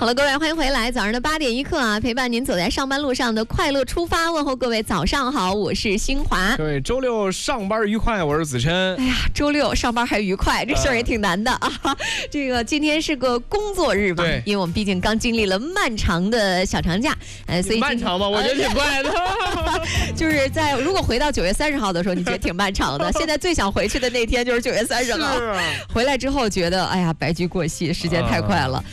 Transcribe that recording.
好了，各位，欢迎回来，早上的8点1刻啊，陪伴您走在上班路上的快乐出发，问候各位早上好，我是新华。 各位周六上班愉快，我是子琛。 哎呀，周六上班还愉快，这事儿也挺难的啊。这个今天是个工作日吧？ 对， 因为我们毕竟刚经历了漫长的小长假，所以漫长吗？我觉得挺快的。 就是如果回到9月30号的时候，你觉得挺漫长的。现在最想回去的那天就是9月30号。回来之后觉得，哎呀，白驹过隙，时间太快了。